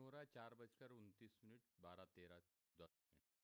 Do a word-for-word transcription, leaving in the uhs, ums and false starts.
हो रहा है चार बजकर उनतीस मिनट बारह तेरह दस मिनट।